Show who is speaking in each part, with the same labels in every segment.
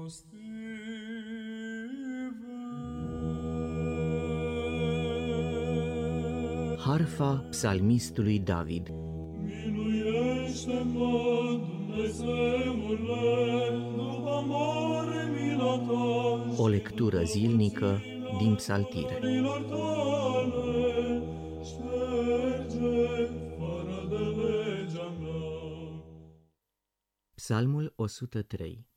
Speaker 1: Harfa psalmistului David.
Speaker 2: Miluiește-mă, Dumnezeule, după mare mila ta.
Speaker 1: O lectură zilnică din Psaltire.
Speaker 2: Milor tale, șterge fără de legea mea.
Speaker 1: Psalmul 103.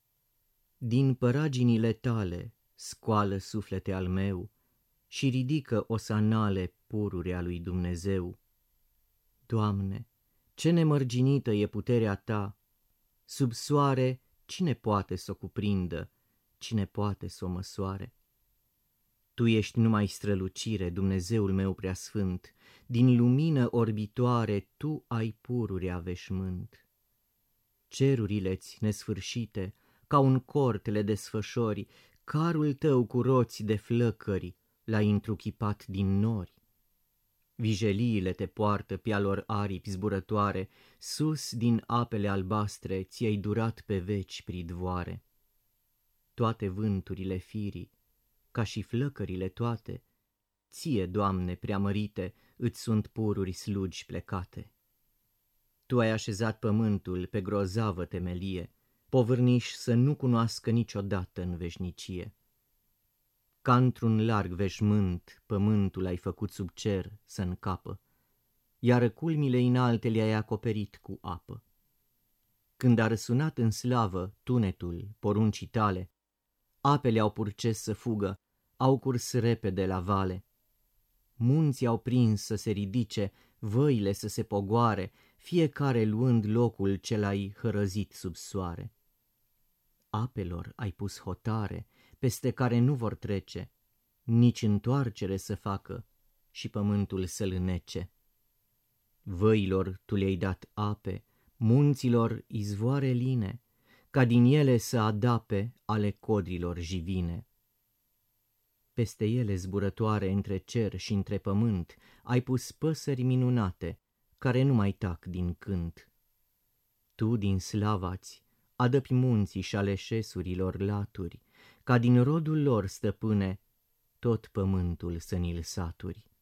Speaker 1: Din păraginile tale scoală, suflete al meu, și ridică osanale pururea lui Dumnezeu. Doamne, ce nemărginită e puterea ta! Sub soare cine poate s-o cuprindă, cine poate s-o măsoare? Tu ești numai strălucire, Dumnezeul meu preasfânt, din lumină orbitoare tu ai pururea veșmânt. Cerurile-ți nesfârșite, ca un cort le desfășori, carul tău cu roți de flăcări l-ai întruchipat din nori. Vijeliile te poartă pe-a lor aripi zburătoare, sus din apele albastre ți-ai durat pe veci pridvoare. Toate vânturile firii, ca și flăcările toate, ție, Doamne, preamărite, îți sunt pururi slugi plecate. Tu ai așezat pământul pe grozavă temelie, povârniși să nu cunoască niciodată în veșnicie. Ca într-un larg veșmânt, pământul ai făcut sub cer să încapă, iar culmile înalte le-ai acoperit cu apă. Când a răsunat în slavă tunetul poruncii tale, apele au purces să fugă, au curs repede la vale. Munții au prins să se ridice, văile să se pogoare, fiecare luând locul ce l-ai hărăzit sub soare. Apelor ai pus hotare, peste care nu vor trece, nici întoarcere să facă și pământul să-l înnece. Văilor tu le-ai dat ape, munților izvoare line, ca din ele să adape ale codrilor jivine. Peste ele zburătoare între cer și între pământ ai pus păsări minunate, care nu mai tac din cânt. Tu din slava-ți adăpi munții și ale șesurilor laturi, ca din rodul lor, stăpâne, tot pământul să ni-l saturi.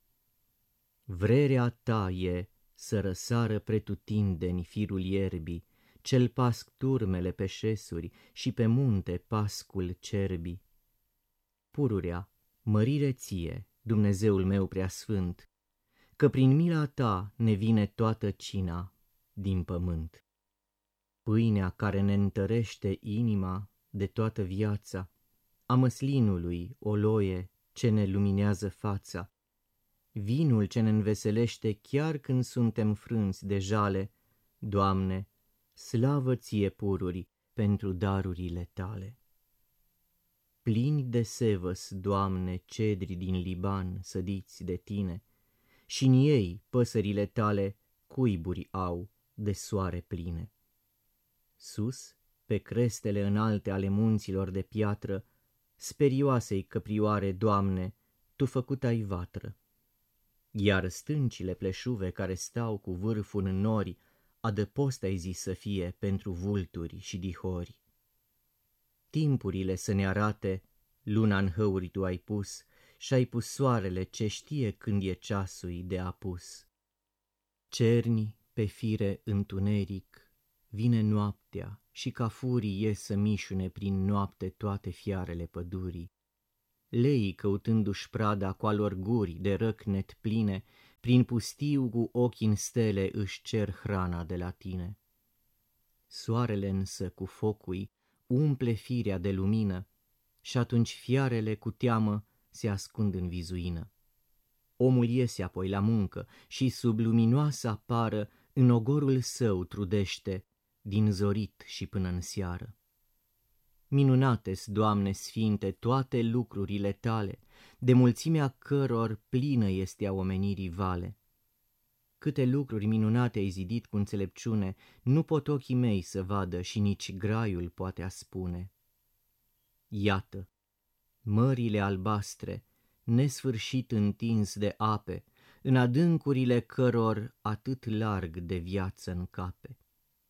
Speaker 1: Vrerea ta e să răsară pretutindeni firul ierbii, cel pasc turmele pe șesuri și pe munte pascul cerbii. Pururea, mărire ție, Dumnezeul meu preasfânt, că prin mila ta ne vine toată cina din pământ. Pâinea care ne întărește inima de toată viața, a măslinului oloie ce ne luminează fața, vinul ce ne înveselește chiar când suntem frânți de jale, Doamne, slavă ție pururi pentru darurile tale. Plini de sevăs, Doamne, cedri din Liban sădiți de tine, și în ei păsările tale cuiburi au de soare pline. Sus, pe crestele înalte ale munților de piatră, sperioasei căprioare, Doamne, tu făcut ai vatră. Iar stâncile pleșuve care stau cu vârful în nori, adăpost ai zis să fie pentru vulturi și dihori. Timpurile să ne arate, luna în hăuri tu ai pus, și-ai pus soarele ce știe când e ceasul de apus. Cerni pe fire întuneric, vine noaptea și ca furii ies să mișune prin noapte toate fiarele pădurii. Leii căutându-și prada cu alor guri de răcnet pline, prin pustiu cu ochii în stele își cer hrana de la tine. Soarele însă cu focui umple firea de lumină și atunci fiarele cu teamă se ascund în vizuină. Omul iese apoi la muncă și sub luminoasa pară în ogorul său trudește din zorit și până în seară. Minunate-s, Doamne sfinte, toate lucrurile tale, de mulțimea căror plină este a omenirii vale. Câte lucruri minunate ai zidit cu înțelepciune, nu pot ochii mei să vadă și nici graiul poate a spune. Iată, mările albastre, nesfârșit întins de ape, în adâncurile căror atât larg de viață încape.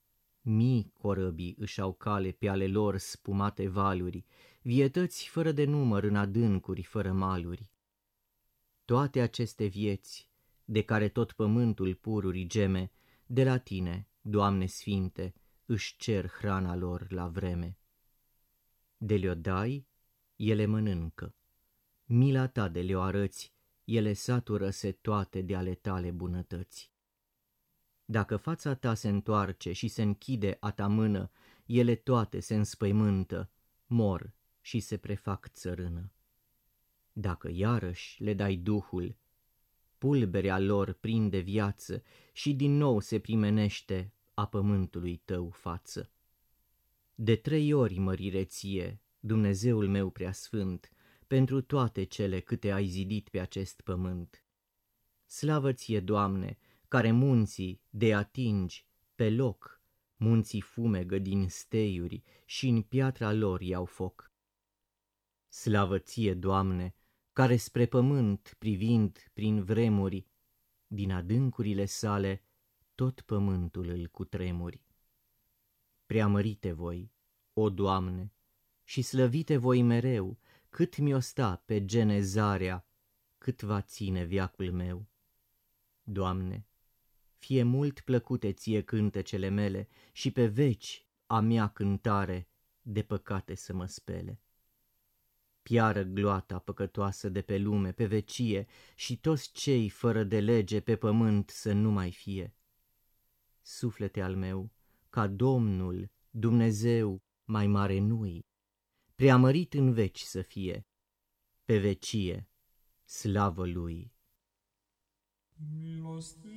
Speaker 1: Mii corăbii își au cale pe ale lor spumate valuri, vietăți fără de număr în adâncuri fără maluri. Toate aceste vieți, de care tot pământul pururi geme, de la tine, Doamne sfinte, își cer hrana lor la vreme. De le-o dai, ele mănâncă. Mila ta de le-o arăți, ele satură-se toate de ale tale bunătăți. Dacă fața ta se întoarce și se închide a ta mână, ele toate se înspăimântă, mor și se prefac țărână. Dacă iarăși le dai Duhul, pulberea lor prinde viață și din nou se primenește a pământului tău față. De 3 ori mărire ție, Dumnezeul meu preasfânt, pentru toate cele câte ai zidit pe acest pământ. Slavă ție, Doamne, care munții de atingi pe loc, munții fumegă din steiuri și în piatra lor iau foc. Slavă ție, Doamne, care spre pământ privind prin vremuri, din adâncurile sale tot pământul îl cutremuri. Preamărite voi, o Doamne, și slăvite voi mereu, cât mi-o sta pe genezarea, cât va ține veacul meu. Doamne, fie mult plăcute ție cântecele mele și pe veci a mea cântare de păcate să mă spele. Piară gloata păcătoasă de pe lume, pe vecie, și toți cei fără de lege pe pământ să nu mai fie. Suflete al meu, ca Domnul, Dumnezeu, mai mare nu-i, preamărit în veci să fie, pe vecie, slavă Lui.
Speaker 2: Milostive.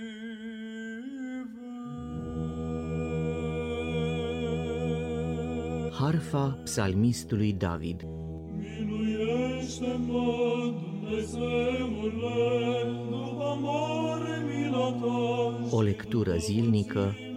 Speaker 1: Harfa psalmistului David.
Speaker 2: Miluiește-mă, Dumnezeule, după mare mila ta.
Speaker 1: O lectură zilnică